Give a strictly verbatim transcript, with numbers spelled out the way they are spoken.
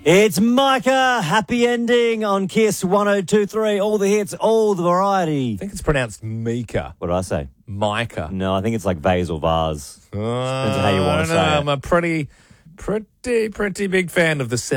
It's Micah. Happy ending on Kiss one oh two point three. All the hits, all the variety. I think it's pronounced Mika. What did I say? Micah. No, I think it's like vase or vase. Uh, Depends on how you want to I don't know. say it. I'm a pretty, pretty, pretty big fan of the